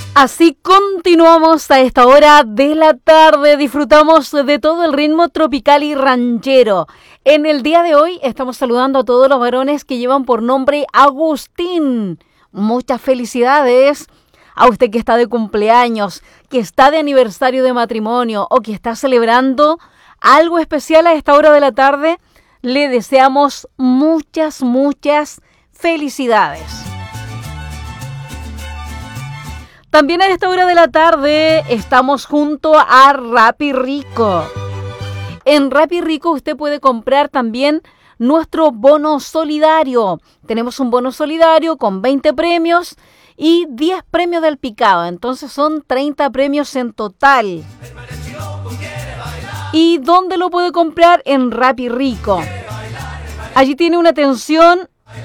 Así continuamos a esta hora de la tarde, disfrutamos de todo el ritmo tropical y ranchero. En el día de hoy estamos saludando a todos los varones que llevan por nombre Agustín. Muchas felicidades a usted que está de cumpleaños, que está de aniversario de matrimonio o que está celebrando algo especial a esta hora de la tarde. Le deseamos muchas felicidades. También a esta hora de la tarde estamos junto a Rappi Rico. En Rappi Rico usted puede comprar también nuestro bono solidario. Tenemos un bono solidario con 20 premios y 10 premios del picado. Entonces son 30 premios en total. ¿Y dónde lo puede comprar? En Rappi Rico. Allí tiene una atención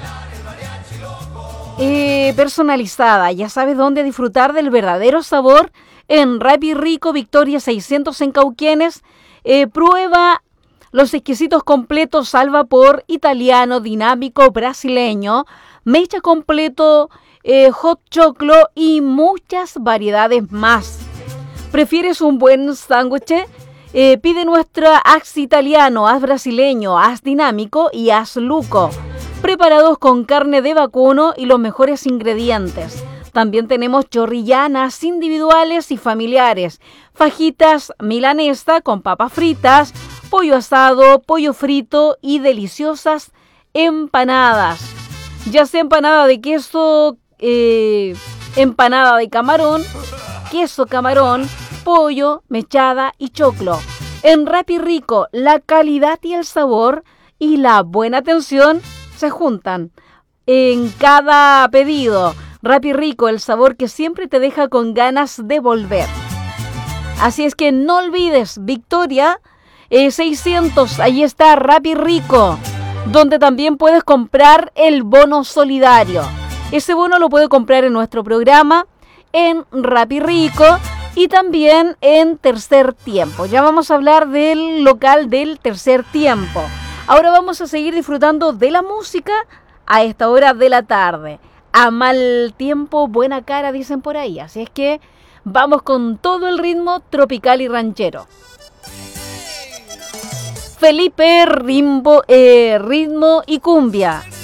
personalizada. Ya sabes dónde disfrutar del verdadero sabor en Rappi Rico, Victoria 600 en Cauquenes. Prueba los exquisitos completos al vapor italiano, dinámico, brasileño, mecha completo, hot choclo y muchas variedades más. ¿Prefieres un buen sándwich? Pide nuestra haz italiano, haz brasileño, haz dinámico y haz luco, preparados con carne de vacuno y los mejores ingredientes. También tenemos chorrillanas individuales y familiares, fajitas milanesa con papas fritas, pollo asado, pollo frito y deliciosas empanadas. Ya sea empanada de queso, empanada de camarón, queso camarón, pollo, mechada y choclo. En Rappi Rico, la calidad y el sabor y la buena atención se juntan en cada pedido. Rappi Rico, el sabor que siempre te deja con ganas de volver. Así es que no olvides, Victoria 600, ahí está Rappi Rico, donde también puedes comprar el bono solidario. Ese bono lo puedes comprar en nuestro programa, en Rappi Rico y también en Tercer Tiempo. Ya vamos a hablar del local del Tercer Tiempo. Ahora vamos a seguir disfrutando de la música a esta hora de la tarde. A mal tiempo, buena cara, dicen por ahí. Así es que vamos con todo el ritmo tropical y ranchero. Felipe Ritmo y Cumbia.